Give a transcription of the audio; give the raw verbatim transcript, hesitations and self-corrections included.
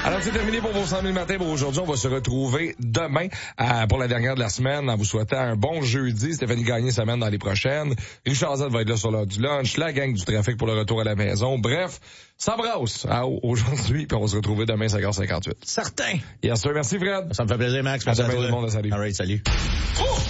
Alors, c'est terminé pour vos cent mille matins pour aujourd'hui. On va se retrouver demain euh, pour la dernière de la semaine en vous souhaitant un bon jeudi. Stéphanie Gagné s'amène dans les prochaines. Richard Z va être là sur l'heure du lunch. La gang du trafic pour le retour à la maison. Bref, ça brasse hein, aujourd'hui. Puis on va se retrouver demain cinq heures cinquante-huit. Certain. Yes, sir. Merci, Fred. Ça me fait plaisir, Max. À demain, tout le monde. Salut. All right, salut.